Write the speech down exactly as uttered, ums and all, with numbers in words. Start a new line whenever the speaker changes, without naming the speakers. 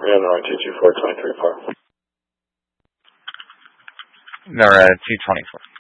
Yeah, no, T two four twenty-three par.
No, uh, two twenty-four.